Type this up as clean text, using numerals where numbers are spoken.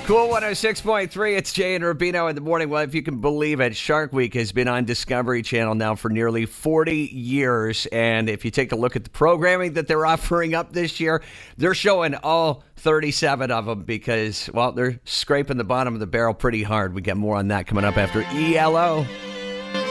Cool 106.3, it's Jay and Rubino in the morning. Well, if you can believe it, Shark Week has been on Discovery Channel now for nearly 40 years. And if you take a look at the programming that they're offering up this year, they're showing all 37 of them because, well, they're scraping the bottom of the barrel pretty hard. We got more on that coming up after ELO.